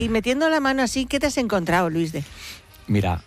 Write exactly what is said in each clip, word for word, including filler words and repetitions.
Y metiendo la mano así, ¿qué te has encontrado, Luis de? Mira,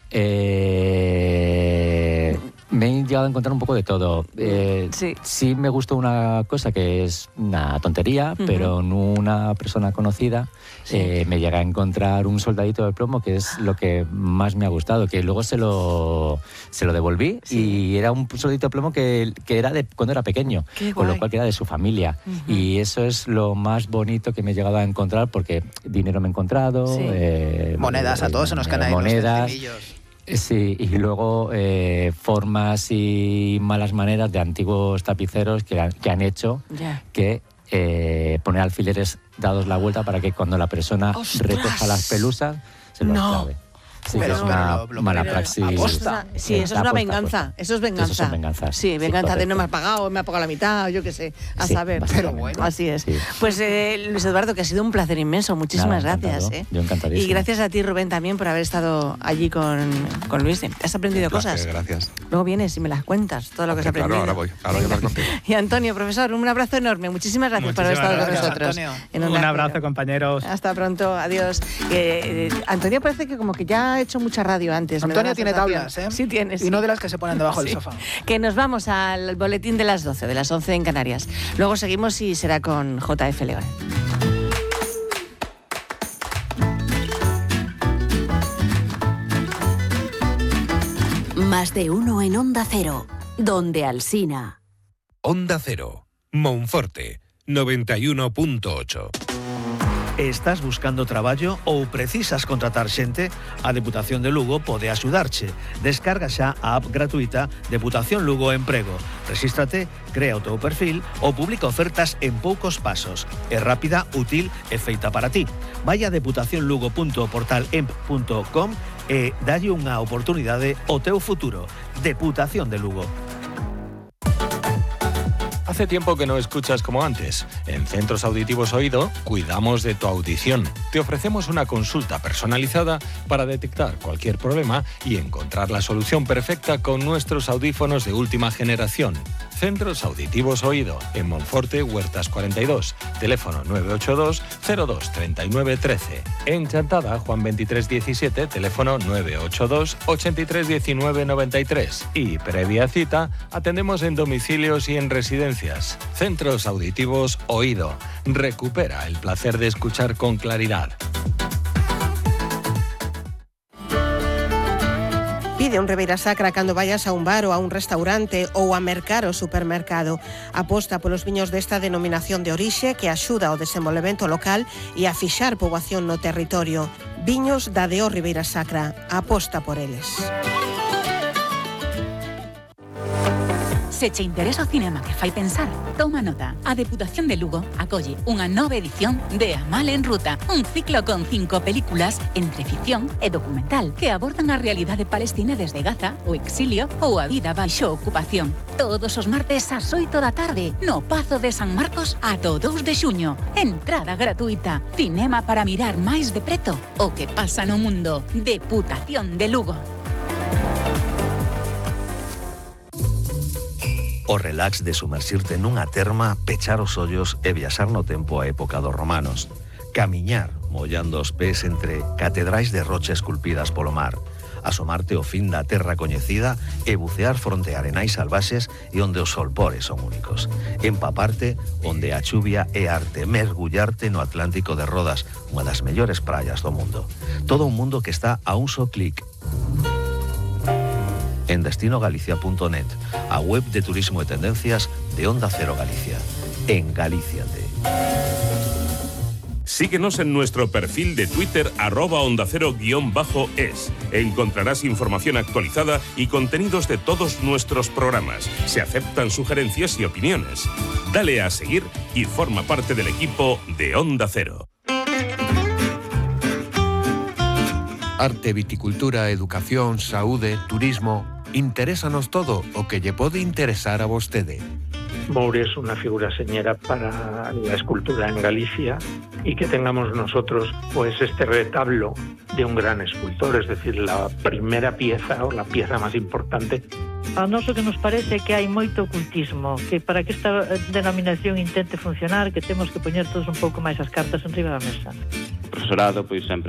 eh, me he llegado a encontrar un poco de todo. Eh, sí. sí me gustó una cosa que es una tontería, uh-huh. pero en una persona conocida sí. eh, me llega a encontrar un soldadito de plomo, que es lo que más me ha gustado, que luego se lo, se lo devolví sí. y era un soldadito de plomo que, que era de cuando era pequeño, con lo cual que era de su familia. Uh-huh. Y eso es lo más bonito que me he llegado a encontrar, porque dinero me he encontrado. Sí. Eh, monedas a todos se nos caen ahí monedas. Sí, y luego eh, formas y malas maneras de antiguos tapiceros que han, que han hecho yeah. que eh, poner alfileres dados la vuelta para que cuando la persona ¡ostras! Recoja las pelusas se los no. clave. Sí, pero, que es una lo, lo, mala pero, praxis. Aposta. Sí, eso es una venganza. Aposta. Eso es venganza. Eso son venganzas. Sí, venganza sí, de no me has pagado, me ha pagado la mitad, yo qué sé, a sí, saber. Pero bueno. Así es. Sí. Pues eh, Luis Eduardo, que ha sido un placer inmenso. Muchísimas Nada, gracias. ¿eh? Yo encantadísimo. Y gracias a ti, Rubén, también por haber estado allí con, con Luis. Has aprendido placer, cosas. Gracias. Luego vienes y me las cuentas, todo lo que has aprendido. Claro, ahora voy. Ahora voy a hablar contigo. Y Antonio, profesor, un abrazo enorme. Muchísimas gracias Muchísimas por haber estado gracias, con nosotros. En un abrazo, compañeros. Hasta pronto. Adiós. Eh, eh, Antonio parece que como que ya ha hecho mucha radio antes. Antonio tiene tablas, ¿eh? Sí tienes. Y no de las que se ponen debajo sí. del sofá. Que nos vamos al boletín de las doce, de las once en Canarias. Luego seguimos y será con J F León. Más de uno en Onda Cero, donde Alsina. Onda Cero, Monforte, noventa y uno punto ocho. Estás buscando traballo ou precisas contratar xente? A Deputación de Lugo pode axudarche. Descarga xa a app gratuita Deputación Lugo Emprego. Rexístrate, crea o teu perfil ou publica ofertas en poucos pasos. É rápida, útil e feita para ti. Vai a deputacionlugo punto portal emp punto com e dalle unha oportunidade ao teu futuro. Deputación de Lugo. Hace tiempo que no escuchas como antes. En Centros Auditivos Oído cuidamos de tu audición. Te ofrecemos una consulta personalizada para detectar cualquier problema y encontrar la solución perfecta con nuestros audífonos de última generación. Centros Auditivos Oído, en Monforte, Huertas cuarenta y dos, teléfono nueve ocho dos, cero dos, treinta y nueve, trece. En Chantada, Juan veintitrés diecisiete, teléfono nueve ocho dos, ochenta y tres, diecinueve, noventa y tres. Y previa cita, atendemos en domicilios y en residencias. Centros Auditivos Oído. Recupera el placer de escuchar con claridad. Pide un Ribeira Sacra cando vayas a un bar ou a un restaurante ou a mercar o supermercado. Aposta polos viños desta denominación de orixe que axuda ao desenvolvemento local e a fixar poboación no territorio. Viños da D O Ribeira Sacra. Aposta por eles. Se che interesa o cinema que fai pensar, toma nota. A Deputación de Lugo acolle unha nova edición de Amal en Ruta, un ciclo con cinco películas entre ficción e documental que abordan a realidade palestina desde Gaza, o exilio ou a vida baixo ocupación. Todos os martes ás oito da tarde, no Pazo de San Marcos ata o dous de xuño. Entrada gratuita. Cinema para mirar máis de preto o que pasa no mundo. Deputación de Lugo. O relax de sumerxirte nunha terma, pechar os ollos e viaxar no tempo á época dos romanos. Camiñar, mollando os pés entre catedrais de rocha esculpidas polo mar. Asomarte ao fin da terra coñecida e bucear fronte a arenais salvaxes e onde os solpores son únicos. Empaparte onde a chuvia é arte. Mergullarte no Atlántico de Rodas, unha das mellores praias do mundo. Todo un mundo que está a un só clic. En destino galicia punto net, a web de turismo e tendencias de Onda Cero Galicia. En Galíciate. Síguenos en nuestro perfil de Twitter, arroba onda cero guión bajo es. Encontrarás información actualizada y contenidos de todos nuestros programas. Se aceptan sugerencias y opiniones. Dale a seguir y forma parte del equipo de Onda Cero. Arte, viticultura, educación, saúde, turismo... Interésanos todo o que lle pode interesar a vostede. Moure es una figura señera para la escultura en Galicia y que tengamos nosotros pues este retablo de un gran escultor, es decir, la primera pieza o la pieza más importante. A noso que nos parece que hai moito ocultismo, que para que esta denominación intente funcionar, que temos que poñer todos un pouco máis as cartas enriba da mesa. O profesorado, pois sempre